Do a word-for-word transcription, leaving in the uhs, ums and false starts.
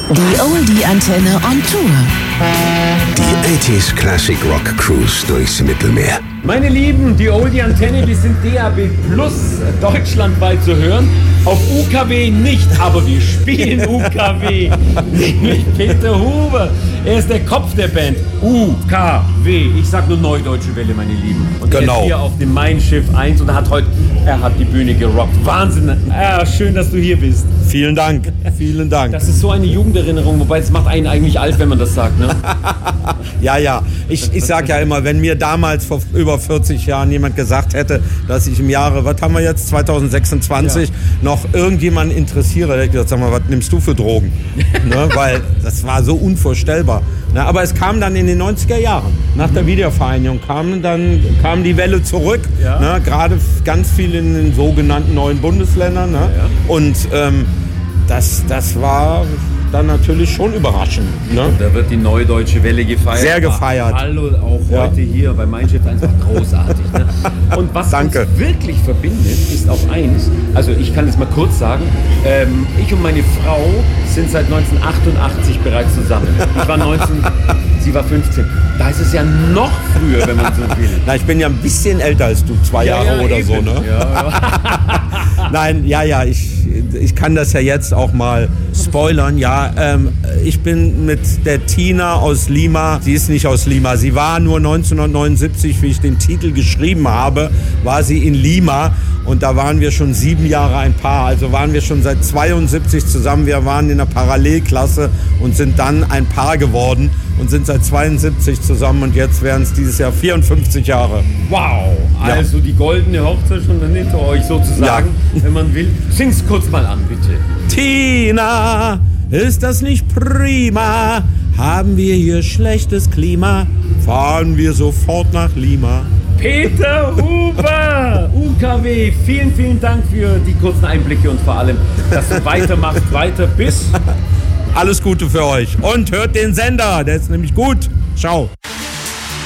Die Oldie-Antenne on Tour. Die achtziger Classic Rock Cruise durchs Mittelmeer. Meine Lieben, die Oldie-Antenne, wir sind D A B Plus deutschlandweit zu hören. Auf U K W nicht, aber wir spielen U K W. Nämlich Peter Huber. Er ist der Kopf der Band. U K W. Ich sag nur Neudeutsche Welle, meine Lieben. Und genau. Er ist hier auf dem Mein Schiff eins und hat heute, er hat die Bühne gerockt. Wahnsinn. Ah, schön, dass du hier bist. Vielen Dank, vielen Dank. Das ist so eine Jugenderinnerung, wobei es macht einen eigentlich alt, wenn man das sagt, ne? Ja, ja. Ich, ich sag ja immer, wenn mir damals vor über vierzig Jahren jemand gesagt hätte, dass ich im Jahre, was haben wir jetzt, zwanzig sechsundzwanzig, ja. noch irgendjemand interessiere, hätte ich gesagt, sag mal, was nimmst du für Drogen? Ne? Weil das war so unvorstellbar. Ne? Aber es kam dann in den neunziger Jahren, nach der Wiedervereinigung, kam dann kam die Welle zurück. Ja. Ne? Gerade ganz viel in den sogenannten neuen Bundesländern. Ne? Ja. Und ähm, das, das war dann natürlich schon überraschend. Ne? Da wird die Neudeutsche Welle gefeiert. Sehr gefeiert. Hallo, auch ja. heute hier bei Mein Schiff einfach großartig. Ne? Und was Danke. uns wirklich verbindet, ist auch eins, also ich kann es mal kurz sagen, ähm, ich und meine Frau sind seit neunzehnhundertachtundachtzig bereits zusammen. Ich war neunzehn, sie war fünfzehn. Da ist es ja noch früher, wenn man so will. Na, ich bin ja ein bisschen älter als du, zwei ja, Jahre ja, oder eben. so, ne? Ja, ja. Nein, ja, ja, ich, ich kann das ja jetzt auch mal spoilern. Ja, ähm, ich bin mit der Tina aus Lima, sie ist nicht aus Lima, sie war nur neunzehnhundertneunundsiebzig, wie ich den Titel geschrieben habe, war sie in Lima und da waren wir schon sieben Jahre ein Paar, also waren wir schon seit zweiundsiebzig zusammen, wir waren in der Parallelklasse und sind dann ein Paar geworden und sind seit zweiundsiebzig zusammen und jetzt wären es dieses Jahr vierundfünfzig Jahre. Wow, also ja. Die goldene Hochzeit schon dann hinter euch sozusagen, ja. Wenn man will. Sing's kurz mal an, bitte. Tina, ist das nicht prima? Haben wir hier schlechtes Klima? Fahren wir sofort nach Lima. Peter Huber, U K W, vielen, vielen Dank für die kurzen Einblicke und vor allem, dass du weitermachst, weiter bis... Alles Gute für euch und hört den Sender, der ist nämlich gut. Ciao.